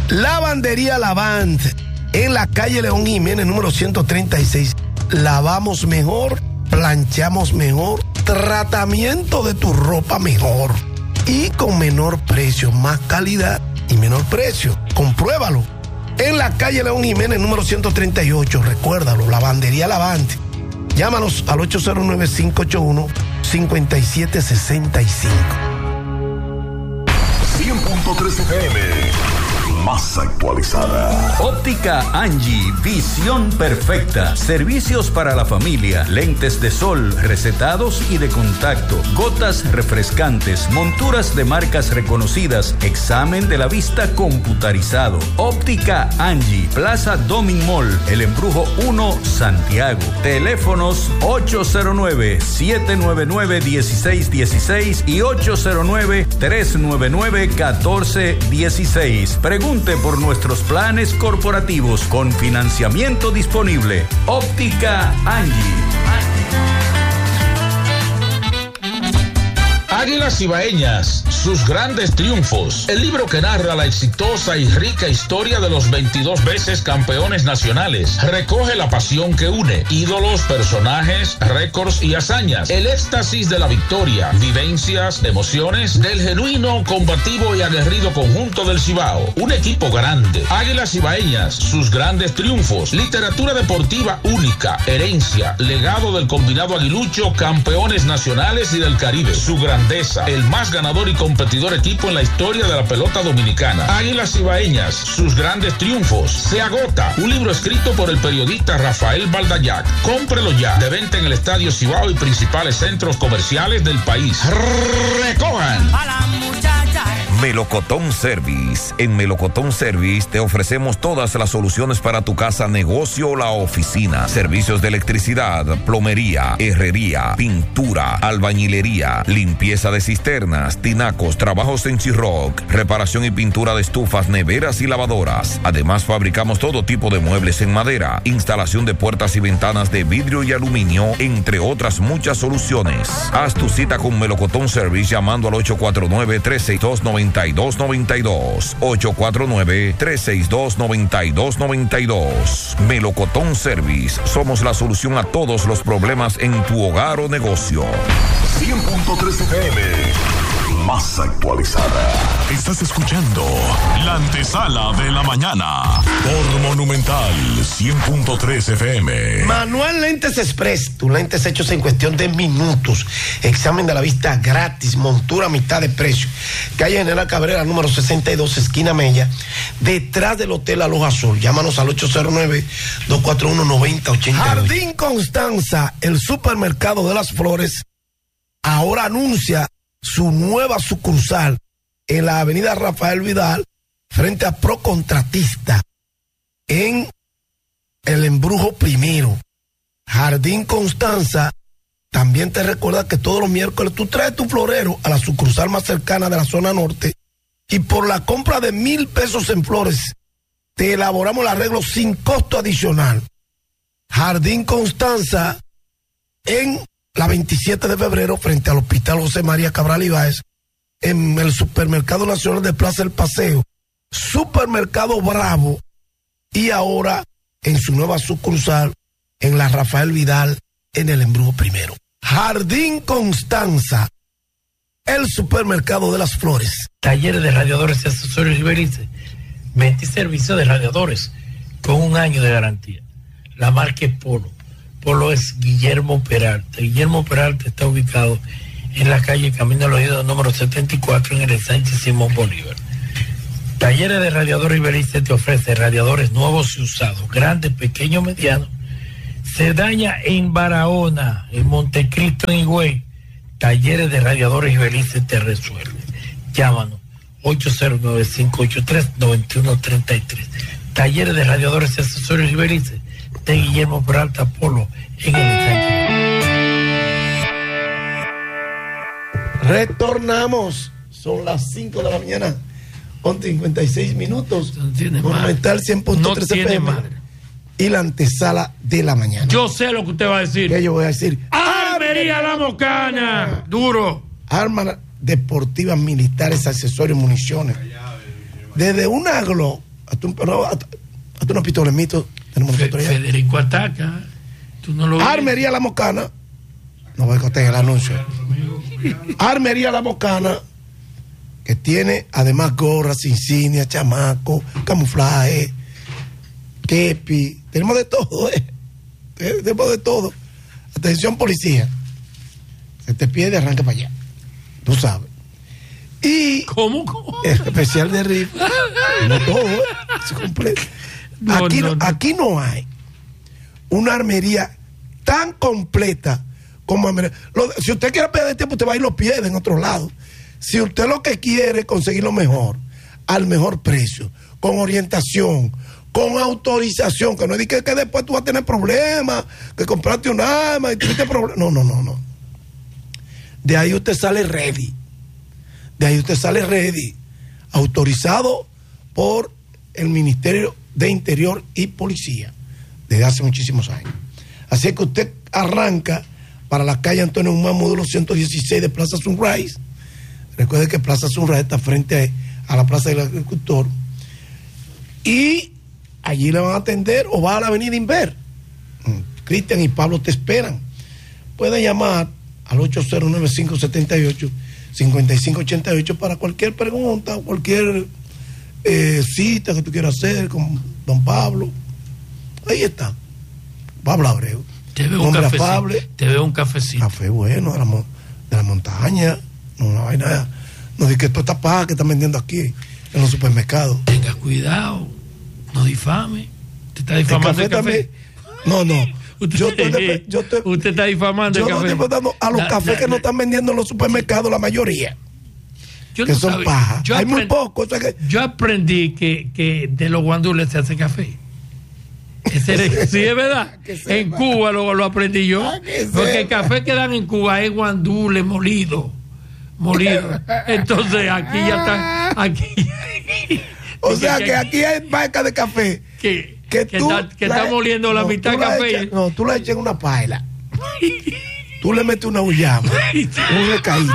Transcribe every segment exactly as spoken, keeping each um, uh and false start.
Lavandería Lavant, en la calle León Jiménez, número ciento treinta y seis. Lavamos mejor, planchamos mejor, tratamiento de tu ropa mejor y con menor precio, más calidad y menor precio. Compruébalo. En la calle León Jiménez, número ciento treinta y ocho. Recuérdalo, Lavandería Lavant. Llámanos al ocho cero nueve, cinco ocho uno, cinco siete seis cinco. cien punto tres F M, más actualizada. Óptica Angie, visión perfecta. Servicios para la familia, lentes de sol, recetados y de contacto, gotas refrescantes, monturas de marcas reconocidas, examen de la vista computarizado. Óptica Angie, Plaza Domin Mall, El Embrujo uno, Santiago. Teléfonos ocho cero nueve, siete nueve nueve, uno seis uno seis y ocho cero nueve, tres nueve nueve, uno cuatro uno seis. Pregunte por nuestros planes corporativos con financiamiento disponible. Óptica Angie. Águilas Ibaeñas, sus grandes triunfos. El libro que narra la exitosa y rica historia de los veintidós veces campeones nacionales. Recoge la pasión que une, ídolos, personajes, récords y hazañas. El éxtasis de la victoria, vivencias, emociones del genuino, combativo y aguerrido conjunto del Cibao. Un equipo grande. Águilas Ibaeñas, sus grandes triunfos. Literatura deportiva única, herencia, legado del combinado aguilucho, campeones nacionales y del Caribe. Su grandeza, el más ganador y competidor equipo en la historia de la pelota dominicana. Águilas Ibaeñas, sus grandes triunfos. Se agota. Un libro escrito por el periodista Rafael Baldayac. Cómprelo ya. De venta en el Estadio Cibao y principales centros comerciales del país. Recojan. A la muchacha. Melocotón Service. En Melocotón Service te ofrecemos todas las soluciones para tu casa, negocio o la oficina. Servicios de electricidad, plomería, herrería, pintura, albañilería, limpieza de cisternas, tinacos, trabajos en Chirroc, reparación y pintura de estufas, neveras y lavadoras. Además, fabricamos todo tipo de muebles en madera, instalación de puertas y ventanas de vidrio y aluminio, entre otras muchas soluciones. Haz tu cita con Melocotón Service llamando al ocho cuatro nueve, tres seis dos, nueve dos nueve dos. ocho cuatro nueve, tres seis dos, nueve dos nueve dos. Melocotón Service. Somos la solución a todos los problemas en tu hogar o negocio. cien punto tres F M, más actualizada. Estás escuchando la antesala de la mañana por Monumental cien punto tres F M. Manuel Lentes Express, tus lentes hechos en cuestión de minutos. Examen de la vista gratis, montura a mitad de precio. Calle General Cabrera, número sesenta y dos, esquina Mella, detrás del Hotel Aloha Sol. Llámanos al ocho cero nueve, dos cuatro uno, nueve cero ocho ocho. Jardín Constanza, el supermercado de las flores, ahora anuncia su nueva sucursal en la avenida Rafael Vidal, frente a Procontratista, en el Embrujo Primero. Jardín Constanza también te recuerda que todos los miércoles tú traes tu florero a la sucursal más cercana de la zona norte y por la compra de mil pesos en flores te elaboramos el arreglo sin costo adicional. Jardín Constanza en la veintisiete de febrero frente al Hospital José María Cabral Ibáez, en el Supermercado Nacional de Plaza El Paseo, Supermercado Bravo, y ahora en su nueva sucursal en la Rafael Vidal, en el Embrujo Primero. Jardín Constanza, el supermercado de las flores. Talleres de radiadores y accesorios Iberice. Venta y servicio de radiadores con un año de garantía. La marca es Polo. Polo es Guillermo Peralta. Guillermo Peralta está ubicado en la calle Camino de los Idos número setenta y cuatro en el Sánchez Simón Bolívar. Talleres de radiadores Iberice te ofrece radiadores nuevos y usados, grandes, pequeños, medianos. Se daña en Barahona, en Montecristo, en Higüey. Talleres de radiadores Iberice te resuelve. Llámanos ocho cero nueve, cinco ocho tres, nueve uno tres tres. Talleres de radiadores y accesorios Iberice de Guillermo Peralta Polo en el Sánchez. Retornamos. Son las cinco de la mañana con cincuenta y seis minutos. No Monumental cien punto tres F M. Y la antesala de la mañana. Yo sé lo que usted va a decir. ¿Qué yo voy a decir? ¡Armería La Mocana! Duro. Armas deportivas, militares, accesorios, municiones. Desde un aglo Hazte, un, no, hazte, hazte unos pistolemitos. Tenemos Fe, nosotros ya. Federico ataca. Tú no lo Armería La Moscana. No voy a contar el anuncio. Armería La Moscana, que tiene además gorras, insignias, chamaco, camuflaje, kepi. Tenemos de todo, ¿eh? Tenemos de todo. Atención, policía. Se te pierde, arranca para allá. Tú sabes. Y. ¿Cómo? ¿Cómo? Especial de rifa. No todo, ¿eh? Se completa. No, aquí, no, no, no. aquí no hay una armería tan completa como armería. Lo, si usted quiere perder tiempo, usted va y lo pierde en otro lado. Si usted lo que quiere es conseguir lo mejor, al mejor precio, con orientación, con autorización, que no es de que, que después tú vas a tener problemas, que compraste un arma y tuviste problemas. No, no, no, no. De ahí usted sale ready. De ahí usted sale ready. Autorizado por el Ministerio de Interior y Policía desde hace muchísimos años. Así que usted arranca para la calle Antonio Guzmán, módulo ciento dieciséis de Plaza Sunrise. Recuerde que Plaza Sunrise está frente a la Plaza del Agricultor. Y allí le van a atender o va a la avenida Inver. Cristian y Pablo te esperan. Puede llamar al ocho cero nueve cinco siete ocho cinco cinco ocho ocho para cualquier pregunta, cualquier eh, cita que tú quieras hacer con don Pablo. Ahí está. Pablo Abreu. Te veo un cafecito. Te veo un cafecito. Café bueno, de la, de la montaña. No, no hay nada. No digas que toda esta paja que están vendiendo aquí en los supermercados. Tenga cuidado. No difame. ¿Usted está difamando el café? El café? No, no. Usted, yo estoy, yo estoy, usted está difamando yo el café. Yo estoy dando a los la, cafés la, que la, no están vendiendo en los supermercados, la mayoría. Yo que no son paja. Hay aprend, muy pocos. O sea que, yo aprendí que, que de los guandules se hace café. Ese, sí, es verdad. En Cuba lo, lo aprendí yo. Ah, porque el café que dan en Cuba es guandule molido. Molido. Entonces aquí ya están. Aquí. O sea que, que aquí hay marca de café. Que, que, que, tú, está, que la, está moliendo la no, mitad de café. Echa, no, tú le echas en una paila. Tú le metes una uyama. Un recaíto.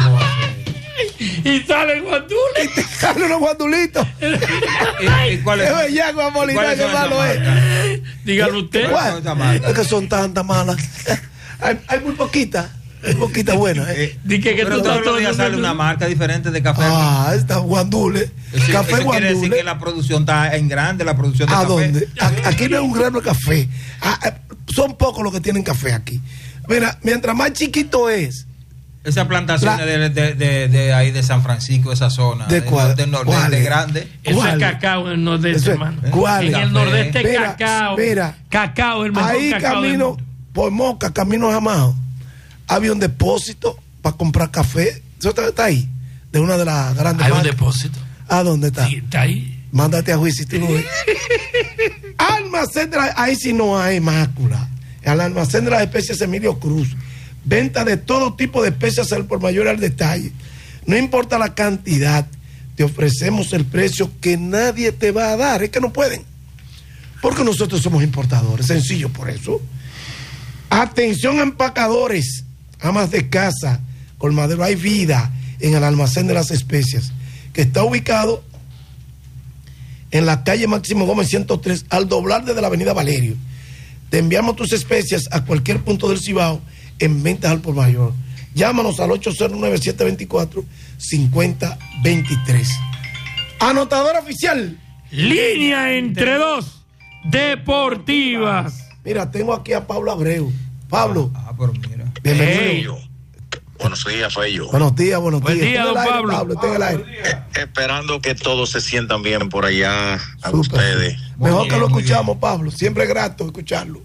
Y salen guandules. Y te salen los guandulitos. ¿Y cuál es? Es bellaco, Molina, que malo es. Dígalo usted. Es que son tantas malas. Hay, hay muy poquitas. Muy poquitas buenas. ¿eh? Eh, que, que pero tú todos los días sale una marca diferente de café. Ah, está guandule. Eso, café eso guandule. Quiere decir que la producción está en grande, la producción de ¿A café. dónde? Aquí no es un grano de café. Son pocos los que tienen café aquí. Mira, mientras más chiquito es. Esas plantaciones la, de, de, de, de ahí de San Francisco, esa zona. ¿De cuál? Del nordeste grande. Eso es cacao en el nordeste, hermano. ¿Cuál? En el nordeste es cacao. Mira, cacao, el mejor ahí cacao. Camino, por Moca, camino Jamao, había un depósito para comprar café. Eso está, está ahí, de una de las grandes Hay marcas. un depósito. ¿A dónde está? Sí, está ahí. Mándate a juicio si tú lo ves. Almacén de la, ahí sí no hay mácula. El almacén de las especies Emilio Cruz. Venta de todo tipo de especies al por mayor al detalle. No importa la cantidad, te ofrecemos el precio que nadie te va a dar. Es que no pueden. Porque nosotros somos importadores. Sencillo por eso. Atención, empacadores, amas de casa, colmadero. Hay vida en el almacén de las especias, que está ubicado en la calle Máximo Gómez ciento tres, al doblar desde la avenida Valerio. Te enviamos tus especias a cualquier punto del Cibao en ventas al por mayor. Llámanos al ocho cero nueve, siete dos cuatro, cinco cero dos tres. Anotador oficial. Línea entre dos deportivas. Mira, tengo aquí a Pablo Abreu. Pablo. Ah, pero mira. Bienvenido. Hey. Buenos días, Feyo. Buenos días, buenos Buen días. día, don aire, Pablo. Pablo está en el aire. Eh, esperando que todos se sientan bien por allá a Super. ustedes. Mejor bien, que lo muy escuchamos, bien. Pablo. Siempre es grato escucharlo.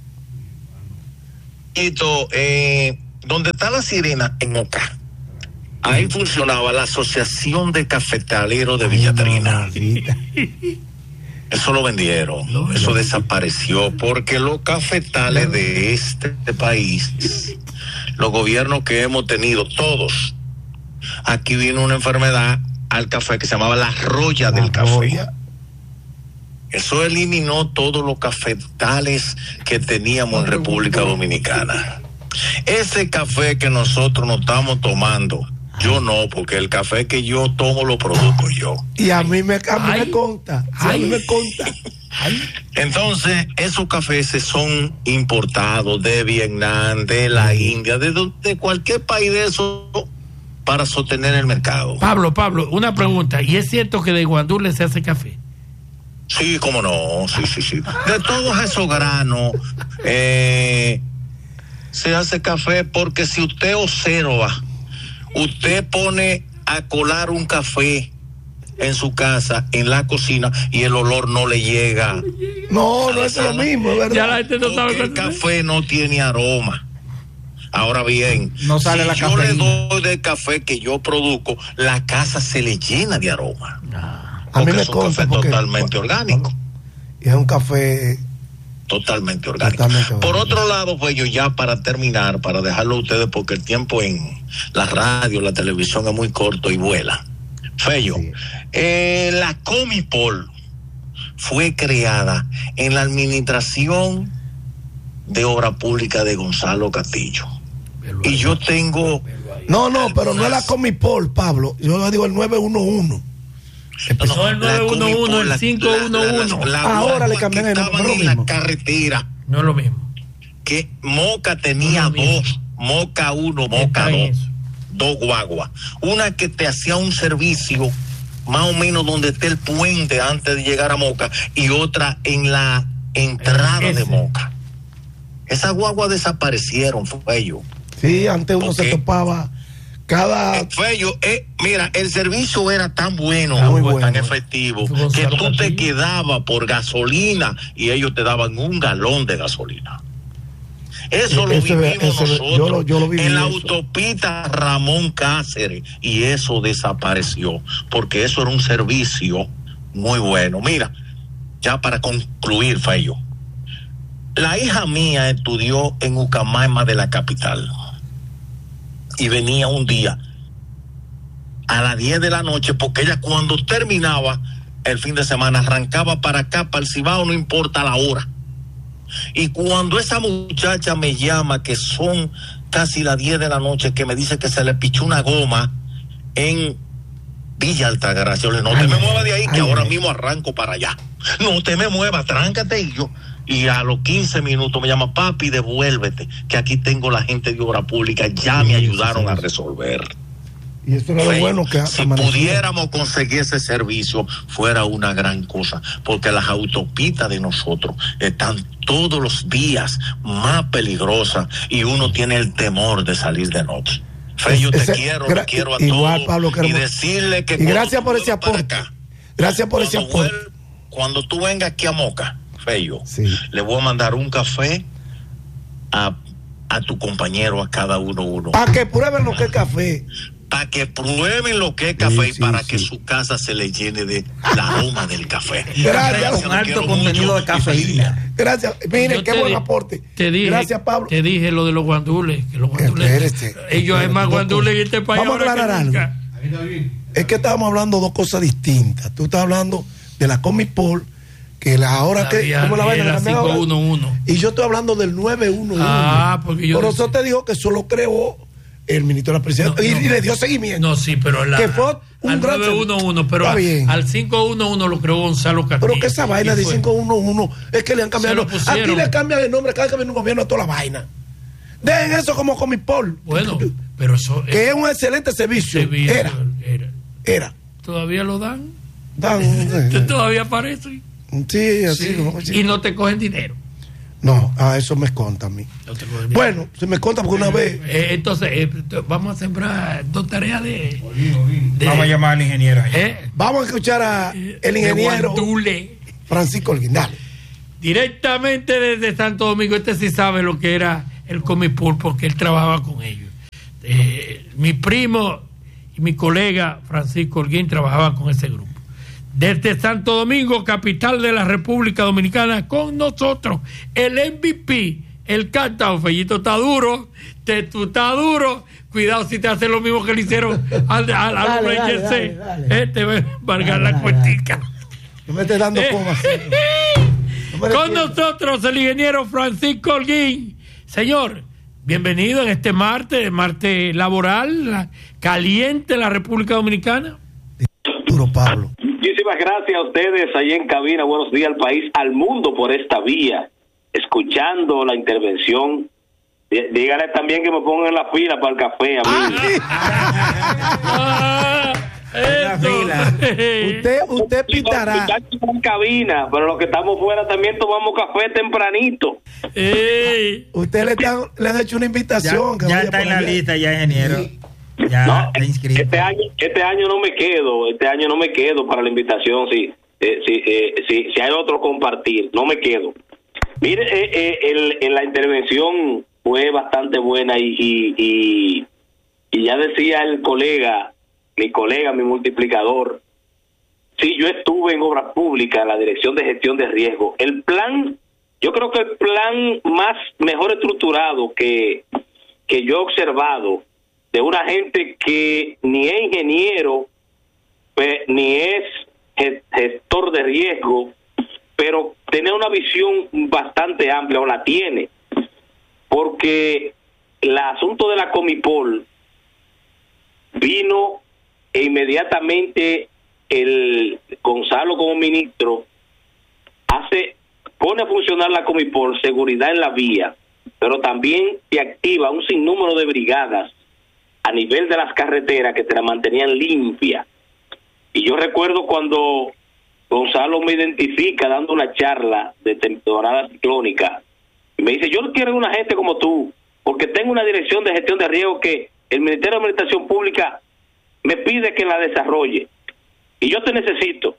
Eh, donde está la Sirena, en Oca, ahí funcionaba la Asociación de Cafetaleros de Villatrina. Eso lo vendieron, no, eso no. desapareció, porque los cafetales de este país, los gobiernos que hemos tenido, todos, aquí vino una enfermedad al café que se llamaba la roya la del café. Roya. Eso eliminó todos los cafetales que teníamos en República Dominicana. Ese café que nosotros nos estamos tomando Yo no, porque el café que yo tomo lo produzco yo. Y a mí me, a mí me conta. Sí, a mí me conta. Entonces, esos cafés son importados de Vietnam, de la India, de, de cualquier país de eso para sostener el mercado. Pablo, Pablo, una pregunta. ¿Y es cierto que de guandule se hace café? Sí, cómo no, sí, sí, sí. De todos esos granos eh, se hace café, porque si usted observa, usted pone a colar un café en su casa, en la cocina, y el olor no le llega. No, no es lo mismo, ¿verdad? Ya la gente no porque sabe el café no tiene aroma. Ahora bien, no sale si la yo cafeína. le doy del café que yo produzco, la casa se le llena de aroma. A Porque mí me es un consta café porque, totalmente orgánico. Y es un café Totalmente orgánico. Totalmente orgánico. Por otro lado, pues yo ya para terminar, para dejarlo a ustedes, porque el tiempo en la radio, la televisión es muy corto y vuela. Fello, sí. eh, la Comipol fue creada en la administración de obra pública de Gonzalo Castillo. Y yo tengo... No, no, pero no es la Comipol, Pablo. Yo digo el nueve uno uno. No, no, el nueve uno uno, el cinco uno uno. Ahora le cambian el nombre. En la carretera. No es lo mismo. Que Moca tenía no dos. Moca uno, Moca dos. Dos guaguas. Una que te hacía un servicio más o menos donde está el puente antes de llegar a Moca, y otra en la entrada Ese. de Moca. Esas guaguas desaparecieron, fue ello. Sí, antes uno se topaba cada... Eh, Fello, eh, mira, el servicio era tan bueno, muy tan bueno, efectivo, que tú te quedabas por gasolina y ellos te daban un galón de gasolina. Eso lo eso, vivimos eso, nosotros yo lo, yo lo viví en la eso. autopista Ramón Cáceres, y eso desapareció, porque eso era un servicio muy bueno. Mira, ya para concluir, Fello, la hija mía estudió en Ucamaima de la capital, y venía un día a las diez de la noche, porque ella cuando terminaba el fin de semana arrancaba para acá, para el Cibao, no importa la hora. Y cuando esa muchacha me llama, que son casi las diez de la noche, que me dice que se le pichó una goma en Villa Altagracia, yo le digo, no ay, te me muevas de ahí, ay, que ay, ahora ay. mismo arranco para allá. No te me muevas, tráncate. Y yo, y a los quince minutos me llama, papi, devuélvete, que aquí tengo la gente de obra pública, ya sí, me ayudaron sí, sí. a resolver. Y esto era lo bueno que si pudiéramos conseguir ese servicio, fuera una gran cosa, porque las autopistas de nosotros están todos los días más peligrosas y uno tiene el temor de salir de noche. Fe, yo te ese, quiero, te quiero a igual, todos, Pablo, y decirle que y gracias por ese aporte. Acá, gracias por ese aporte. Vuel, cuando tú vengas aquí a Moca, Fello, sí. le voy a mandar un café a, a tu compañero, a cada uno uno. Para que prueben lo que es café. Para que prueben lo que es café, sí, sí, y para sí. que su casa se le llene de la aroma del café. Gracias. Con alto contenido de cafeína. Gracias. Miren, qué buen te, aporte. Te dije, gracias, Pablo. Te dije lo de los guandules. Que los guandules este, ellos hay más guandules en este país. Vamos a aclarar algo. Es que estábamos hablando de dos cosas distintas. Tú estás hablando de la Comipol, que la ahora la que ¿cómo la vaina la cinco uno uno. Y yo estoy hablando del nueve uno uno. Ah, porque yo Por eso te dijo que solo creó el ministro de la presidencia, no, y, no, y le dio seguimiento. No, sí, pero la, que fue un al gran nueve uno uno, pero a, al cinco uno uno lo creó Gonzalo Castillo. Pero que esa vaina de cinco uno uno es que le han cambiado. Aquí le cambian el nombre cada vez que viene un gobierno a toda la vaina. Dejen eso como Comipol. Bueno, pero eso que es, es un excelente servicio. servicio era, era. Era. ¿Todavía lo dan? Dan. ¿Todavía aparece? Sí, así. Sí. No, sí. Y no te cogen dinero. No, a eso me conta a mí. No bueno, se me conta porque una vez. Eh, entonces, eh, vamos a sembrar dos tareas de. de vamos a llamar al ingeniero. ¿Eh? Vamos a escuchar a el ingeniero Francisco Holguín. Dale. Directamente desde Santo Domingo. Este sí sabe lo que era el Comipol porque él trabajaba con ellos. Eh, mi primo y mi colega Francisco Holguín trabajaba con ese grupo. Desde Santo Domingo, capital de la República Dominicana, con nosotros, el M V P, el cantao. Fellito está duro, te, tú está duro, cuidado si te hace lo mismo que le hicieron al al al dale, dale, dale. Eh, te va a embargar la cuentica. No me estés dando comas. No con nosotros el ingeniero Francisco Holguín. Señor, bienvenido en este martes, martes laboral, la, caliente en la República Dominicana. Duro, Pablo. Muchísimas gracias a ustedes ahí en cabina. Buenos días al país, al mundo por esta vía, escuchando la intervención. Dígale también que me pongan la fila para el café a mí. Ah, usted, usted pitará. En cabina, pero los que estamos fuera también tomamos café tempranito. Ey. Usted le, está, le han hecho una invitación. Ya, ya está en la allá. Lista, ya, ingeniero. Sí. Ya no, este año, este año no me quedo, este año no me quedo para la invitación. Si, eh, si, eh, si, si hay otro compartir, no me quedo. Mire, eh, eh, el, en la intervención fue bastante buena y, y, y, y ya decía el colega, mi colega, mi multiplicador, sí, yo estuve en obras públicas, en la Dirección de Gestión de Riesgo. El plan, yo creo que el plan más mejor estructurado que, que yo he observado de una gente que ni es ingeniero, pues, ni es gestor de riesgo, pero tiene una visión bastante amplia, o la tiene, porque el asunto de la Comipol vino e inmediatamente el Gonzalo como ministro hace pone a funcionar la Comipol, seguridad en la vía, pero también se activa un sinnúmero de brigadas a nivel de las carreteras que te la mantenían limpia. Y yo recuerdo cuando Gonzalo me identifica dando una charla de temporada ciclónica y me dice, yo no quiero una gente como tú, porque tengo una dirección de gestión de riesgo que el Ministerio de Administración Pública me pide que la desarrolle y yo te necesito.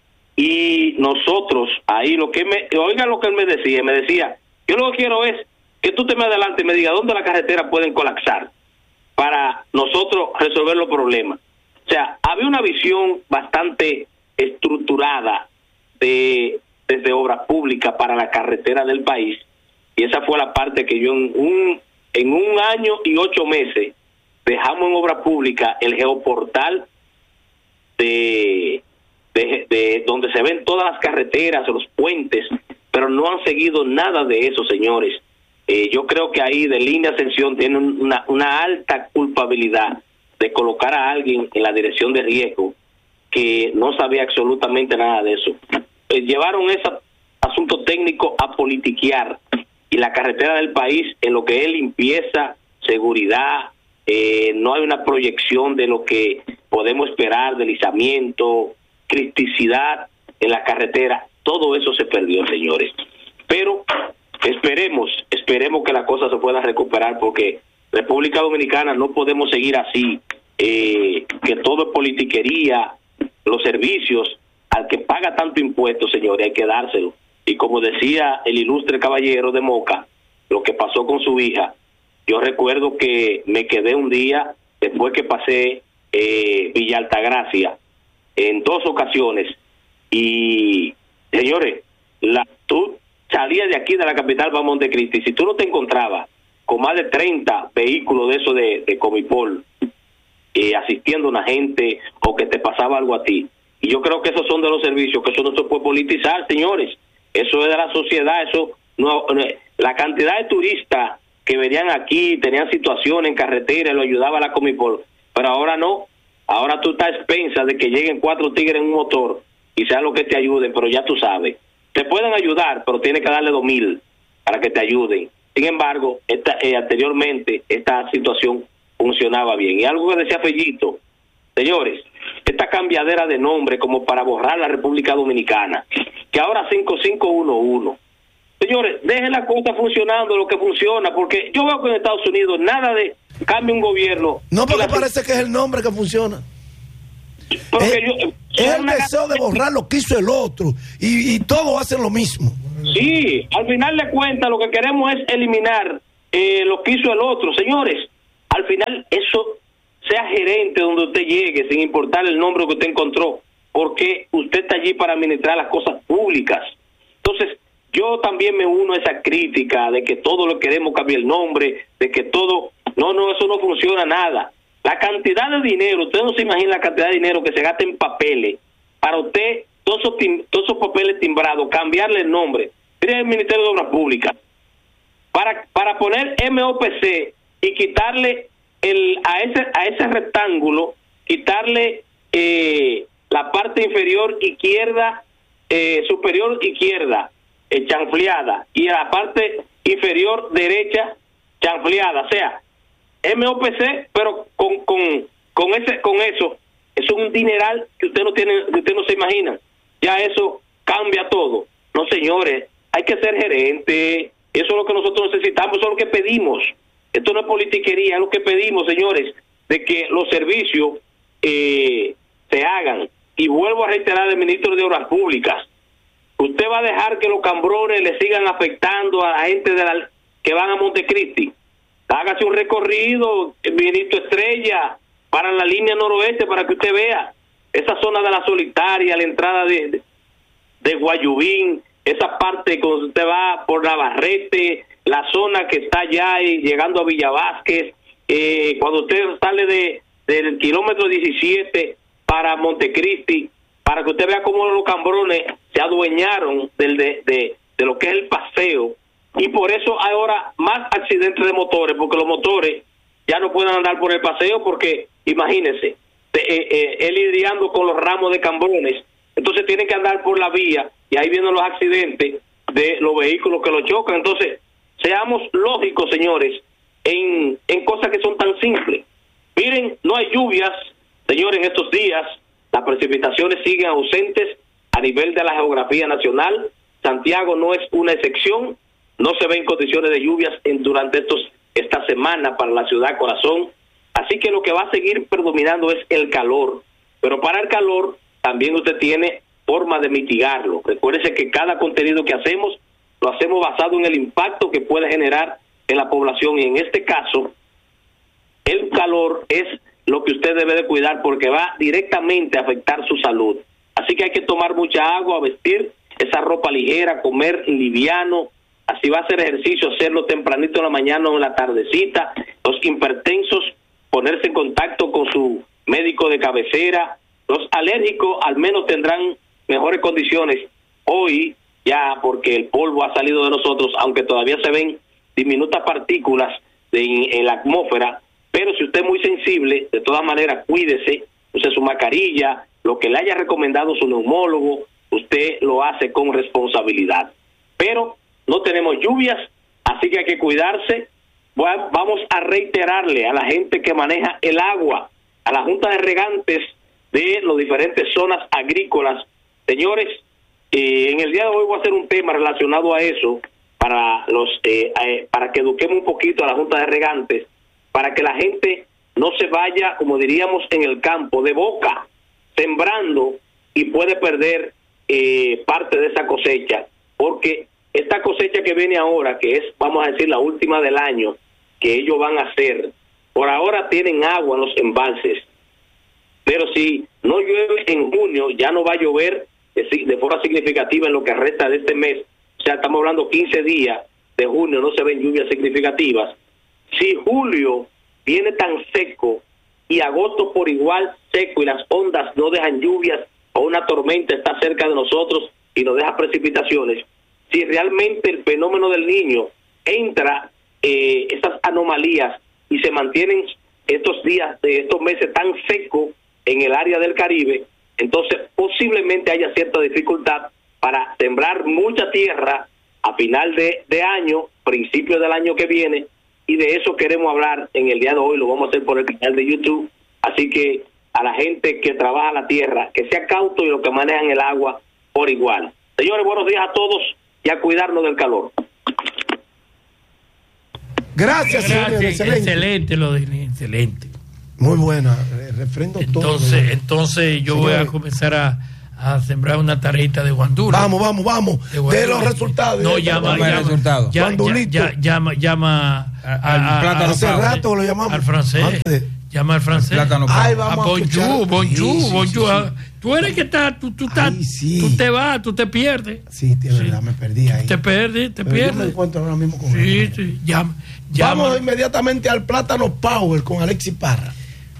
Y nosotros ahí, lo que me oiga lo que él me decía, me decía, yo lo que quiero es que tú te me adelante y me digas dónde las carreteras pueden colapsar para nosotros resolver los problemas. O sea, había una visión bastante estructurada de desde obras públicas para la carretera del país, y esa fue la parte que yo en un en un año y ocho meses dejamos en obras públicas el geoportal de, de, de donde se ven todas las carreteras, los puentes, pero no han seguido nada de eso, señores. Eh, yo creo que ahí de Línea Ascensión tiene una, una alta culpabilidad de colocar a alguien en la dirección de riesgo que no sabía absolutamente nada de eso. Eh, llevaron ese asunto técnico a politiquear y la carretera del país en lo que es limpieza, seguridad, eh, no hay una proyección de lo que podemos esperar, deslizamiento, criticidad en la carretera, todo eso se perdió, señores. Pero esperemos, esperemos que la cosa se pueda recuperar, porque República Dominicana no podemos seguir así, eh, que todo es politiquería, los servicios, al que paga tanto impuesto, señores, hay que dárselo. Y como decía el ilustre caballero de Moca, lo que pasó con su hija, yo recuerdo que me quedé un día, después que pasé eh, Villa Altagracia, en dos ocasiones, y señores, la, tú salías de aquí de la capital para Montecristi, y si tú no te encontrabas con más de treinta vehículos de esos de, de Comipol, eh, asistiendo a una gente, o que te pasaba algo a ti, y yo creo que esos son de los servicios, que eso no se puede politizar, señores, eso es de la sociedad, eso no, la cantidad de turistas que venían aquí, tenían situaciones en carretera, lo ayudaba la Comipol, pero ahora no, ahora tú estás a expensas de que lleguen cuatro tigres en un motor y sea lo que te ayuden, pero ya tú sabes, te pueden ayudar, pero tienes que darle dos mil para que te ayuden. Sin embargo, esta, eh, anteriormente esta situación funcionaba bien. Y algo que decía Fellito, señores, esta cambiadera de nombre como para borrar la República Dominicana, que ahora cinco cinco uno uno. Señores, dejen la cosa funcionando, lo que funciona, porque yo veo que en Estados Unidos nada de cambia un gobierno. No, porque parece que es el nombre que funciona. Porque es, yo, es el deseo de borrar lo que hizo el otro, y, y todos hacen lo mismo. Sí, al final de cuentas lo que queremos es eliminar eh, lo que hizo el otro. Señores, al final eso, sea gerente donde usted llegue, sin importar el nombre que usted encontró, porque usted está allí para administrar las cosas públicas. Entonces, yo también me uno a esa crítica de que todo lo queremos cambiar el nombre, de que todo, no, no, eso no funciona nada. La cantidad de dinero, usted no se imagina la cantidad de dinero que se gasta en papeles, para usted, todos esos, tim, todos esos papeles timbrados, cambiarle el nombre. Mire el Ministerio de Obras Públicas, para para poner M O P C y quitarle el a ese a ese rectángulo, quitarle eh, la parte inferior izquierda, eh, superior izquierda, eh, chanfleada, y la parte inferior derecha chanfleada, o sea, M O P C, pero con con con ese con eso, eso es un dineral que usted no tiene, que usted no se imagina. Ya eso cambia todo. No, señores, hay que ser gerente. Eso es lo que nosotros necesitamos, eso es lo que pedimos. Esto no es politiquería, es lo que pedimos, señores, de que los servicios eh, se hagan. Y vuelvo a reiterar al ministro de Obras Públicas, usted va a dejar que los cambrones le sigan afectando a la gente de la, que van a Montecristi. Hágase un recorrido, ministro Estrella, para la línea noroeste, para que usted vea esa zona de la Solitaria, la entrada de, de, de Guayubín, esa parte cuando usted va por Navarrete, la zona que está allá y llegando a Villa Vázquez, eh, cuando usted sale de del kilómetro diecisiete para Montecristi, para que usted vea cómo los cambrones se adueñaron del de, de, de lo que es el paseo, y por eso hay ahora más accidentes de motores, porque los motores ya no pueden andar por el paseo, porque imagínense, eh, eh, él lidiando con los ramos de cambrones, entonces tienen que andar por la vía, y ahí vienen los accidentes de los vehículos que lo chocan. Entonces, seamos lógicos, señores, en, en cosas que son tan simples. Miren, no hay lluvias, señores, en estos días. Las precipitaciones siguen ausentes a nivel de la geografía nacional. Santiago no es una excepción. No se ven condiciones de lluvias en, durante estos esta semana para la ciudad corazón. Así que lo que va a seguir predominando es el calor. Pero para el calor también usted tiene forma de mitigarlo. Recuérdese que cada contenido que hacemos lo hacemos basado en el impacto que puede generar en la población, y en este caso el calor es lo que usted debe de cuidar, porque va directamente a afectar su salud. Así que hay que tomar mucha agua, vestir esa ropa ligera, comer liviano. Así va a hacer ejercicio, hacerlo tempranito en la mañana o en la tardecita. Los hipertensos, ponerse en contacto con su médico de cabecera. Los alérgicos al menos tendrán mejores condiciones hoy, ya porque el polvo ha salido de nosotros, aunque todavía se ven diminutas partículas de, en la atmósfera. Pero si usted es muy sensible, de todas maneras, cuídese, use su mascarilla, lo que le haya recomendado su neumólogo, usted lo hace con responsabilidad. Pero no tenemos lluvias, así que hay que cuidarse. Vamos a reiterarle a la gente que maneja el agua, a la Junta de Regantes de las diferentes zonas agrícolas. Señores, eh, en el día de hoy voy a hacer un tema relacionado a eso, para los eh, eh, para que eduquemos un poquito a la Junta de Regantes, para que la gente no se vaya, como diríamos en el campo, de boca, sembrando, y puede perder eh, parte de esa cosecha, porque esta cosecha que viene ahora, que es, vamos a decir, la última del año, que ellos van a hacer, por ahora tienen agua en los embalses, pero si no llueve en junio, ya no va a llover de, de forma significativa en lo que resta de este mes. O sea, estamos hablando quince días de junio, no se ven lluvias significativas. Si julio viene tan seco y agosto por igual seco, y las ondas no dejan lluvias, o una tormenta está cerca de nosotros y nos deja precipitaciones, si realmente el fenómeno del Niño entra, eh, estas anomalías, y se mantienen estos días, eh, estos meses tan secos en el área del Caribe, entonces posiblemente haya cierta dificultad para sembrar mucha tierra a final de, de año, principio del año que viene, y de eso queremos hablar en el día de hoy. Lo vamos a hacer por el canal de YouTube. Así que a la gente que trabaja la tierra, que sea cauto, y los que manejan el agua por igual. Señores, buenos días a todos, y a cuidarnos del calor. Gracias, señor. Gracias, Excelente. excelente lo de excelente. Muy buena, refrendo todo. Entonces, entonces yo Señores, voy a comenzar a, a sembrar una tarjeta de guandula. Vamos, vamos, vamos. De, guandula. De los resultados. No, llama, llama, resultados. ya, ya, ya, llama, llama a, a, a, plátano hace rato lo llamamos. al francés. De... Llama al francés. Plátano Ay, a vamos a bonjour, escuchar. bonjour, Sí, sí, bonjour. sí, sí. Tú eres que estás, tú, tú, estás, Ay, sí. tú te vas, tú te pierdes. Sí, de verdad, me perdí ahí. Te pierdes, te Pero yo me pierdes. encuentro ahora mismo con Sí, él. sí, llama. llama. Vamos inmediatamente al Plátano Power con Alexis Parra.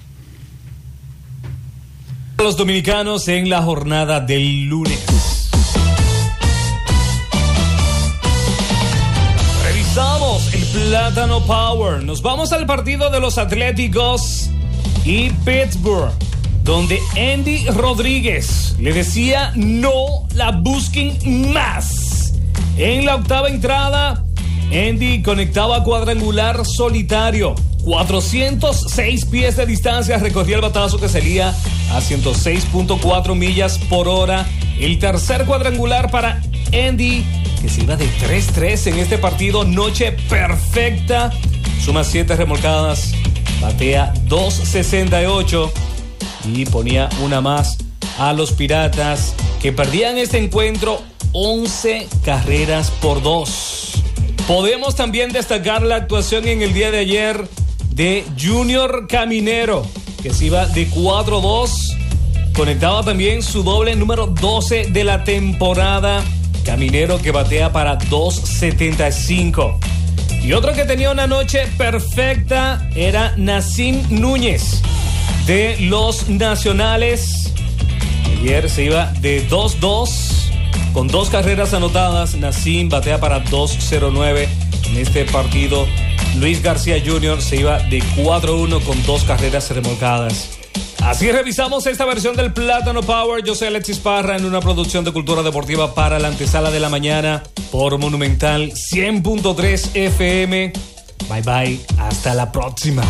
Los dominicanos en la jornada del lunes. Revisamos Plátano Power. Nos vamos al partido de los Atléticos y Pittsburgh, donde Andy Rodríguez le decía no la busquen más. En la octava entrada, Andy conectaba cuadrangular solitario. cuatrocientos seis pies de distancia recorría el batazo que salía a ciento seis punto cuatro millas por hora. El tercer cuadrangular para Andy, que se iba de tres tres en este partido. Noche perfecta. Suma siete remolcadas. Batea dos sesenta y ocho. Y ponía una más a los Piratas, que perdían este encuentro once carreras por dos. Podemos también destacar la actuación en el día de ayer de Junior Caminero, que se iba de cuatro dos. Conectaba también su doble número doce de la temporada. Caminero, que batea para dos setenta y cinco. Y otro que tenía una noche perfecta era Nassim Núñez, de los Nacionales. Ayer se iba de dos dos, con dos carreras anotadas. Nassim batea para dos cero nueve. En este partido, Luis García junior se iba de cuatro uno con dos carreras remolcadas. Así revisamos esta versión del Plátano Power. Yo soy Alexis Parra, en una producción de Cultura Deportiva para la antesala de la mañana por Monumental cien punto tres F M. Bye bye, hasta la próxima.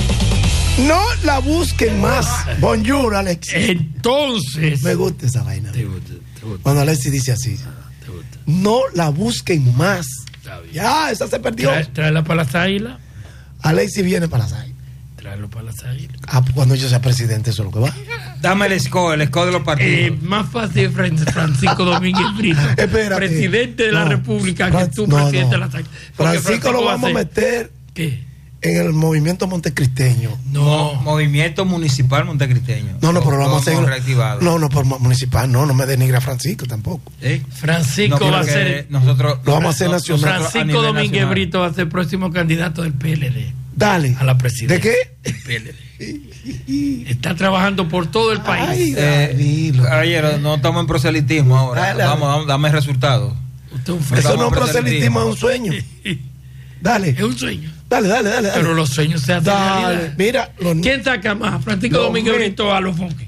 No la busquen más. Bonjour, Alexis. Entonces, me gusta esa vaina. Te gusta, te gusta. Cuando Alexis dice así, te gusta. No la busquen más. Ya, esa se perdió. Trae, tráela para las águilas. Alexis viene para las águilas. Tráelo para las águilas. Ah, cuando yo sea presidente, eso es lo que va. Dame el score, el score de los partidos. Eh, más fácil, Francisco Domínguez Brito. Espérate. Presidente de la no, República, Fran- que tú, no, presidente no. de las águilas. Francisco, Francisco lo va vamos a ser- meter ¿Qué? en el movimiento montecristeño. No, Movimiento Municipal Montecristeño. No, no, pero lo vamos a hacer. reactivado. No, no, por mu- municipal, no, no me denigra a Francisco tampoco. ¿Eh? Francisco No, va a porque ser. nosotros Lo vamos a hacer no- nacional. nosotros a Francisco nivel Domínguez nacional. Brito va a ser el próximo candidato del P L D Dale. a la presidencia. ¿De qué? Del P L D. Está trabajando por todo el país. Ay, Eh, Danilo. caballero, no estamos en proselitismo ahora. Dale, Vamos, vamos, dame el resultado. Usted es un Eso fresco. no es Estamos proselitismo, es un sueño. Dale. Es un sueño. Dale, dale, dale. dale. Pero los sueños se hacen Dale. realidad. Mira, los ¿Quién saca más? Francisco Los Domínguez me- Brito a los Fonques.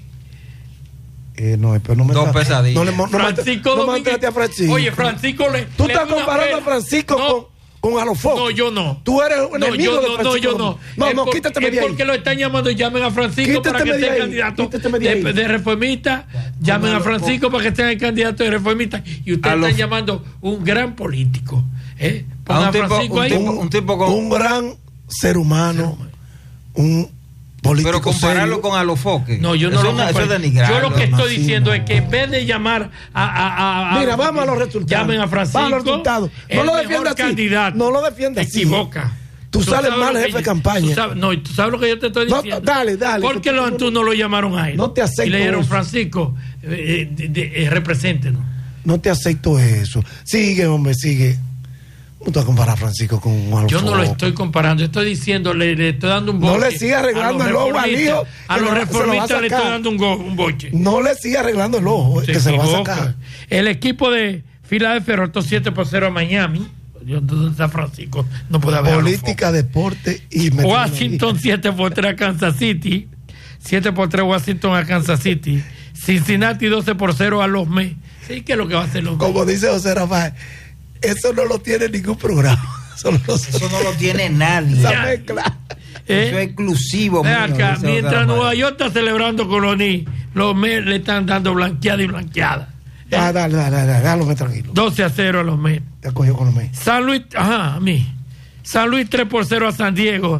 Eh, no, pero no me Dos tra- pesadillas. No, le, mo- no me- Francisco no me Domínguez. trate a Francisco. Oye, Francisco le. Tú le estás da una comparando a pela. Francisco No, con, con Alofoque. No, yo no. Tú eres un No, enemigo yo de no, Francisco. no, yo no. No, Es no, por- quítateme es de ahí. porque lo están llamando, llamen a Francisco Quítateme para que de sea ahí, candidato quítateme de de, ahí. de reformista. Llamen a Francisco para que sea el candidato de reformista. Y ustedes A los- están llamando un gran político. ¿eh? A Pongan un a tipo- Francisco un ahí. tipo- un tipo con- Un gran ser humano, un político Pero compararlo serio. con Alofoque. No, yo no eso lo es una- eso comparo. es denigrarlo. Yo lo que no, estoy así diciendo no. es que en vez de llamar a. a- a- a- Mira, vamos a los resultados. Llamen a Francisco. Vamos a los resultados. No el lo mejor defiendas así. candidato. No lo defiendas Te así. equivoca. Tú sales sabes mal, lo que jefe de yo- campaña. tú sabes- no, tú sabes lo que yo te estoy No, diciendo. dale, dale. ¿Por qué Tú- los tú- Antú no lo llamaron a él? No te acepto Y le dijeron, eso. Francisco, eh, eh, de- de- eh, represéntenos. No te acepto eso. Sigue, hombre, sigue. No te vas a comparar a Francisco con Alofoque. Yo no lo estoy comparando, estoy diciendo, le, le estoy dando un No boche. le siga arreglando a los el ojo al reformistas. hijo, A que los lo- se lo va a reformistas le estoy sacar. dando un, go- un boche. No le siga arreglando el ojo, eh, que se lo va a equivoca. sacar. El equipo de Filadelfia derrotó siete por cero a Miami. Yo, ¿dónde está Francisco? No puede haber. Política, deporte y Washington siete por tres a Kansas City. siete por tres Washington a Kansas City. Cincinnati doce por cero a los Mets. Sí, que es lo que va a hacer los Mets. Como dice José Rafael, eso no lo tiene ningún programa. Solo los- Eso no lo tiene nadie. esa mezcla. ¿Eh? Eso es exclusivo. Ve mío, acá, dice mientras José Nueva Rafael. York está celebrando con los Knicks, los Mets le están dando blanqueada y blanqueada. ¿Eh? Ah, dale, dale, dale, déjalo tranquilo. doce a cero a los Mets. Te cogió con los Mets. San Luis, ajá, a mí. San Luis tres por cero a San Diego.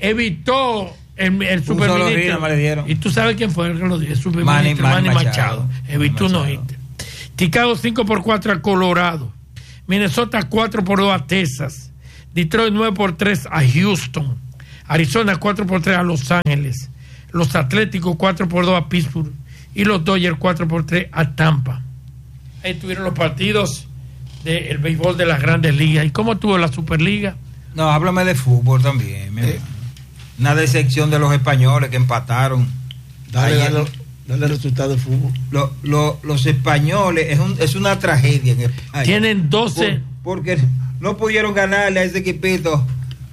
Evitó el, el solo superministro. hit, no le dieron. Y tú sabes quién fue el que lo dio, el superministro Manny- Manny, Manny Machado. Machado. Evitó Manny uno Machado. hit. Chicago cinco por cuatro a Colorado. Minnesota cuatro por dos a Texas. Detroit nueve por tres a Houston. Arizona cuatro por tres a Los Ángeles. Los Atléticos cuatro por dos a Pittsburgh. Y los Dodgers cuatro por tres a Tampa. Ahí tuvieron los partidos del béisbol de las grandes ligas. ¿Y cómo tuvo la Superliga? No, háblame de fútbol también. mira. Una decepción de los españoles que empataron. Dale, Ayer, dale, dale el resultado de fútbol. lo- lo- los españoles, es, un- es una tragedia en España. Tienen doce. Por- porque no pudieron ganarle a ese equipito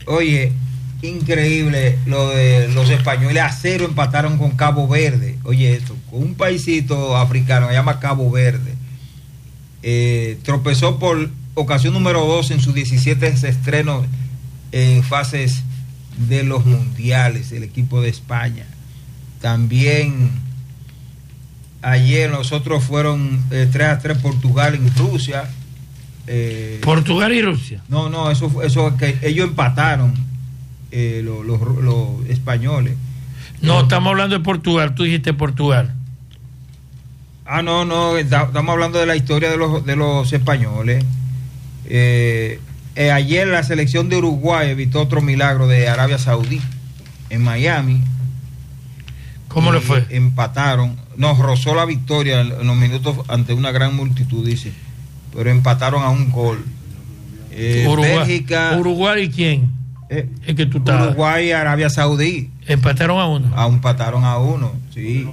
Oye, increíble lo de los españoles a cero empataron con Cabo Verde. Oye, esto, con un paisito africano, se llama Cabo Verde. Eh, tropezó por ocasión número dos en sus diecisiete estrenos en fases de los mundiales, el equipo de España. También ayer nosotros fueron eh, tres a tres Portugal en Rusia. Eh, Portugal y Rusia. No, no, eso eso que ellos empataron, eh, los, los, los españoles. No, estamos hablando de Portugal, tú dijiste Portugal. Ah, no, no, estamos hablando de la historia de los, de los españoles. Eh, eh, ayer la selección de Uruguay evitó otro milagro de Arabia Saudí en Miami. ¿Cómo le fue? Empataron, nos rozó la victoria en los minutos ante una gran multitud, dice, pero empataron a un gol. Eh, Uruguay, Bélgica. ¿Uruguay y quién? Eh, es que tú estás. Uruguay y Arabia Saudí. Empataron a uno. A empataron a uno, sí.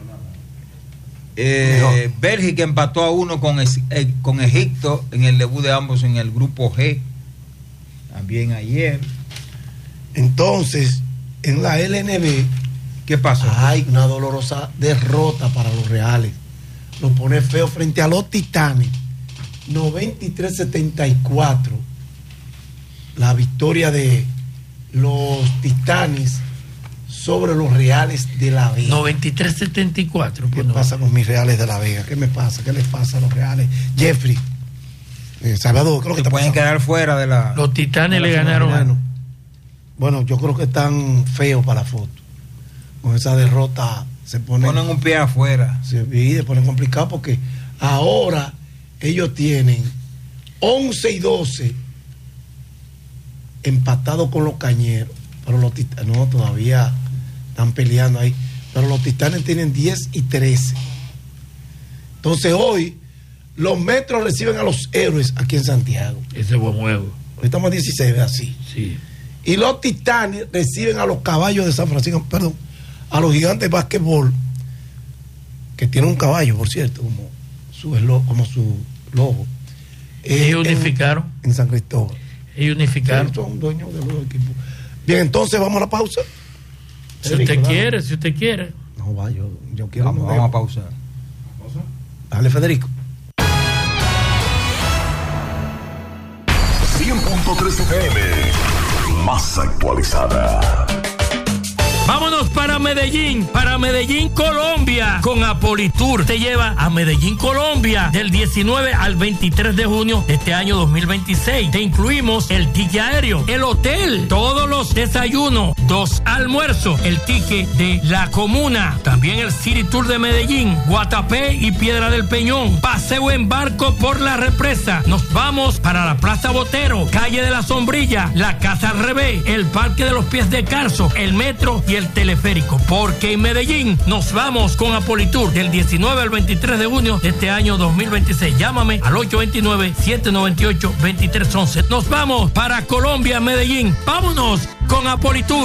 Eh, Bélgica empató a uno con, eh, con Egipto en el debut de ambos en el grupo G, también ayer. Entonces, en la L N B, ¿qué pasó? Hay una dolorosa derrota para los Reales. Lo pone feo frente a los Titanes. noventa y tres setenta y cuatro. La victoria de los Titanes sobre los Reales de la Vega. noventa y tres setenta y cuatro. ¿Qué no pasa con mis Reales de la Vega? ¿Qué me pasa? ¿Qué les pasa a los Reales? Jeffrey, eh, Salvador, creo que se pueden pasando? Quedar fuera de la. Los Titanes le ganaron. Bueno, bueno, yo creo que están feos para la foto. Con esa derrota se ponen. Ponen un pie afuera. Se se ponen complicado porque ahora ellos tienen once y doce empatados con los Cañeros. Pero los Titanes, no, todavía están peleando ahí. Pero los Titanes tienen diez y trece. Entonces hoy los Metros reciben a los Héroes aquí en Santiago. Ese es buen juego. Hoy estamos a dieciséis, así. Sí. Y los Titanes reciben a los Caballos de San Francisco, perdón, a los Gigantes de Básquetbol, que tienen un caballo, por cierto, como su, como su logo. Ellos eh, unificaron. En, en San Cristóbal. Ellos unificaron. Ellos son dueños de los equipos. Bien, entonces vamos a la pausa. Si Federico, usted dale. quiere, si usted quiere. No, va, yo, yo quiero. Vamos, vamos a pausar. Dale, Federico. cien punto tres F M, más actualizada. Vámonos para Medellín, para Medellín, Colombia, con Apolitour. Te lleva a Medellín, Colombia, del diecinueve al veintitrés de junio de este año dos mil veintiséis. Te incluimos el ticket aéreo, el hotel, todos los desayunos, dos almuerzos, el ticket de la comuna, también el City Tour de Medellín, Guatapé y Piedra del Peñón, paseo en barco por la represa. Nos vamos para la Plaza Botero, calle de la Sombrilla, la Casa al Revés, el Parque de los Pies de Carso, el metro y el teleférico, porque en Medellín nos vamos con Apolitour del diecinueve al veintitrés de junio de este año dos mil veintiséis. Llámame al ocho dos nueve, siete nueve ocho, dos tres uno uno. Nos vamos para Colombia, Medellín. Vámonos con Apolitour.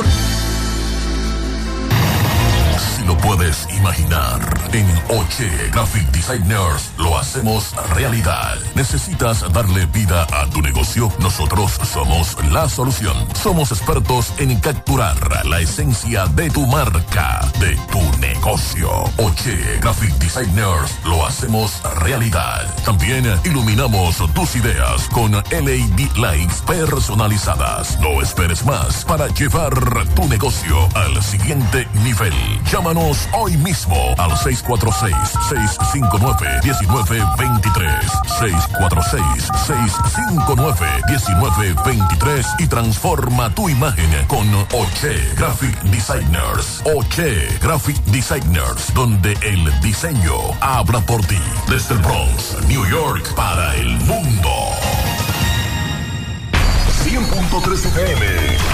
Si lo puedes imaginar, en Oche Graphic Designers lo hacemos realidad. ¿Necesitas darle vida a tu negocio? Nosotros somos la solución. Somos expertos en capturar la esencia de tu marca, de tu negocio. Oche Graphic Designers lo hacemos realidad. También iluminamos tus ideas con L E D lights personalizadas. No esperes más para llevar tu negocio al siguiente nivel. Llámanos hoy mismo al seis cuatro seis, seis cinco nueve, uno nueve dos tres, seis cuatro seis, seis cinco nueve, uno nueve dos tres y transforma tu imagen con Oche Graphic Designers. Oche Graphic Designers, donde el diseño habla por ti. Desde el Bronx, New York, para el mundo. cien punto tres F M,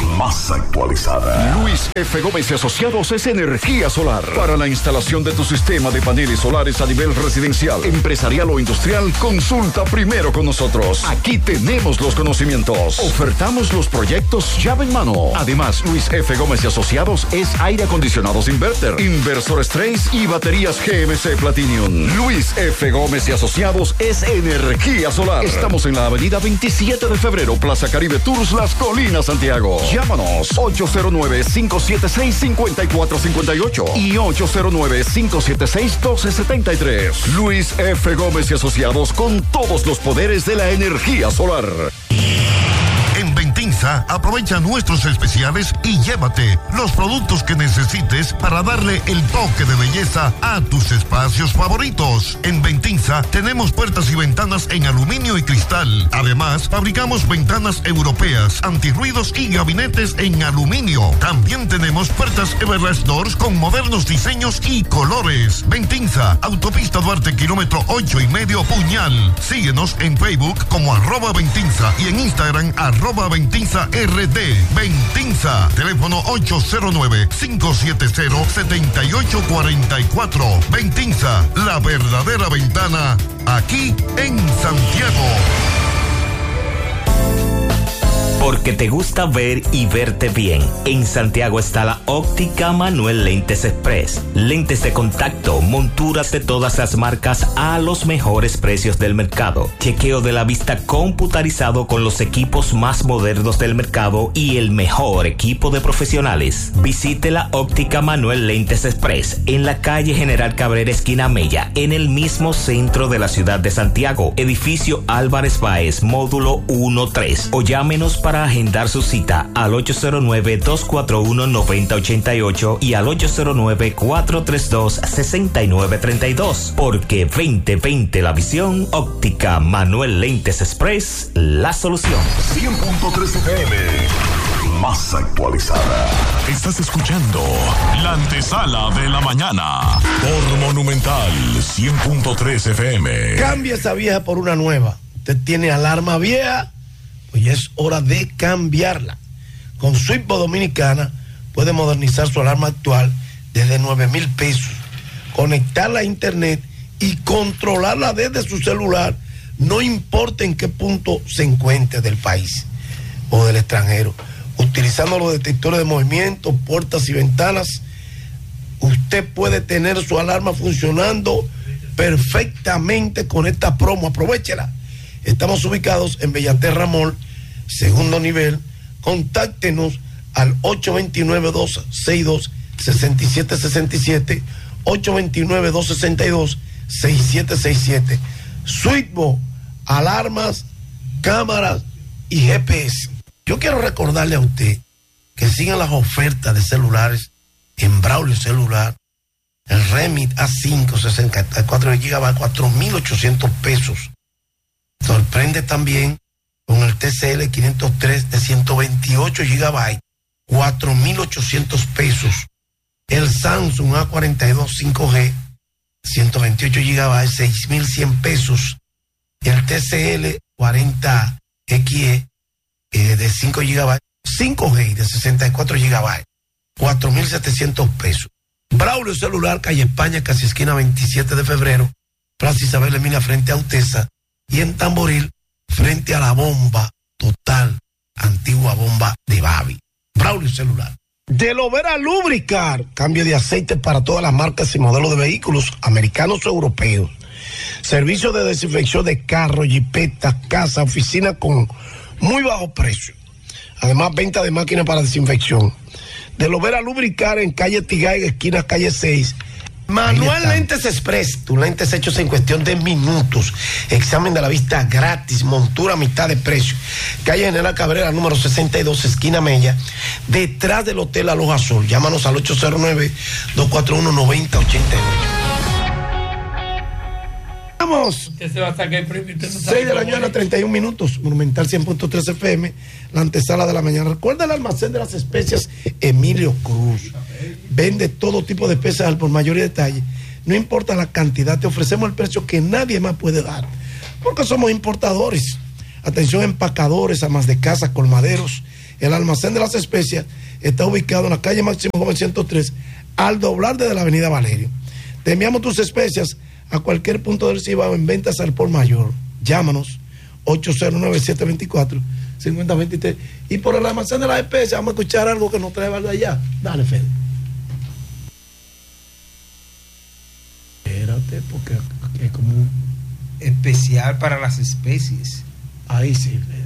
más actualizada. Luis F. Gómez y Asociados es energía solar. Para la instalación de tu sistema de paneles solares a nivel residencial, empresarial o industrial, consulta primero con nosotros. Aquí tenemos los conocimientos. Ofertamos los proyectos llave en mano. Además, Luis F. Gómez y Asociados es aire acondicionados inverter, inversores Trace y baterías G M C Platinum. Luis F. Gómez y Asociados es energía solar. Estamos en la avenida veintisiete de febrero, Plaza Caribe Tours, Las Colinas, Santiago. Llámanos ocho cero nueve, cinco siete seis, cinco cuatro cinco ocho y ocho cero nueve, cinco siete seis, uno dos siete tres. Luis F. Gómez y Asociados, con todos los poderes de la energía solar. En Ventinza, aprovecha nuestros especiales y llévate los productos que necesites para darle el toque de belleza a tus espacios favoritos. En Ventinza tenemos puertas y ventanas en aluminio y cristal. Además, fabricamos ventanas europeas, antirruidos y gabinetes en aluminio. También tenemos puertas Everlast Doors con modernos diseños y colores. Ventinza, Autopista Duarte, kilómetro ocho y medio, Puñal. Síguenos en Facebook como arroba Ventinza y en Instagram arroba Ventinza R D. Ventinza, teléfono ocho cero nueve, cinco siete cero, siete ocho cuatro cuatro. Ventinza, la verdadera ventana, aquí en Santiago. Porque te gusta ver y verte bien. En Santiago está la Óptica Manuel Lentes Express. Lentes de contacto, monturas de todas las marcas a los mejores precios del mercado. Chequeo de la vista computarizado con los equipos más modernos del mercado y el mejor equipo de profesionales. Visite la Óptica Manuel Lentes Express en la calle General Cabrera, esquina Mella, en el mismo centro de la ciudad de Santiago. Edificio Álvarez Báez, módulo uno tres. O llámenos para Para agendar su cita al ocho cero nueve, dos cuatro uno, nueve cero ocho ocho y al ocho cero nueve, cuatro tres dos, seis nueve tres dos. Porque veinte veinte la visión, Óptica Manuel Lentes Express, la solución. cien punto tres F M, más actualizada. Estás escuchando la antesala de la mañana por Monumental cien punto tres F M. Cambia esa vieja por una nueva. Usted tiene alarma vieja, pues ya es hora de cambiarla. Con Switchboard Dominicana puede modernizar su alarma actual desde nueve mil pesos, conectarla a internet y controlarla desde su celular, no importa en qué punto se encuentre del país o del extranjero. Utilizando los detectores de movimiento, puertas y ventanas, usted puede tener su alarma funcionando perfectamente con esta promo. Aprovechela. Estamos ubicados en Bellaterra Mall, segundo nivel. Contáctenos al ocho dos nueve, dos seis dos, seis siete seis siete, ocho dos nueve, dos seis dos, seis siete seis siete. Switchboard, alarmas, cámaras y G P S. Yo quiero recordarle a usted que sigan las ofertas de celulares en Braulio Celular. El Remit A cinco, sesenta y cuatro gigabytes, cuatro mil ochocientos pesos. Sorprende también con el T C L quinientos tres de ciento veintiocho gigabytes, cuatro mil ochocientos pesos. El Samsung A cuarenta y dos cinco G, ciento veintiocho gigabytes, seis mil cien pesos. El T C L cuarenta X E eh, de cinco gigabytes, cinco G de sesenta y cuatro gigabytes, cuatro mil setecientos pesos. Braulio Celular, calle España, casi esquina veintisiete de febrero, Plaza Isabel Emina frente a Utesa, y en Tamboril, frente a la bomba total, antigua bomba de Babi. Braulio Celular. De Lovera Lubricar, cambio de aceite para todas las marcas y modelos de vehículos, americanos o europeos. Servicio de desinfección de carros, jipetas, casa, oficina con muy bajo precio. Además, venta de máquinas para desinfección. De Lovera Lubricar en calle Tigay, esquina calle seis. Manuel Lentes Express, tus lentes hechos en cuestión de minutos. Examen de la vista gratis, montura a mitad de precio. Calle General Cabrera, número sesenta y dos, esquina Mella, detrás del Hotel Aloha Sol. Llámanos al ocho cero nueve, dos cuatro uno, nueve cero ocho ocho. Vamos. Usted se va a sacar el premio. seis de la mañana, treinta y un minutos. Monumental cien punto tres F M, la antesala de la mañana. Recuerda el almacén de las especias Emilio Cruz. Vende todo tipo de especias al por mayor y detalle. No importa la cantidad, te ofrecemos el precio que nadie más puede dar. Porque somos importadores. Atención, empacadores, amas de casa, colmaderos El almacén de las especias está ubicado en la calle Máximo Gómez ciento tres, al doblar desde la avenida Valerio. Te enviamos tus especias a cualquier punto del Cibao en ventas al por mayor. Llámanos ocho cero nueve, siete dos cuatro, cinco cero dos tres. Y por el almacén de las especias vamos a escuchar algo que nos trae Valdo allá. Dale, Fede. Espérate, porque aquí hay como un especial para las especies. Ahí sí, Fede.